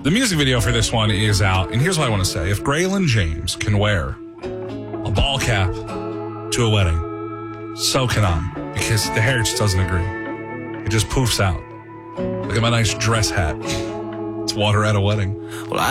The music video for this one is out, and here's what I want to say. If Braylon James can wear a ball cap to a wedding, so can I, because the hair just doesn't agree. It just poofs out. Look at my nice dress hat. It's water at a wedding. Well,